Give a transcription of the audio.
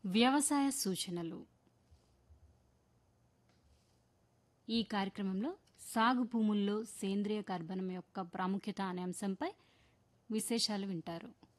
వ్యవసాయ సూచనలు. ఈ కార్యక్రమంలో సాగు భూముల్లో సేంద్రియ కర్బనం యొక్క ప్రాముఖ్యత అనే అంశంపై విశేషాలు వింటారు.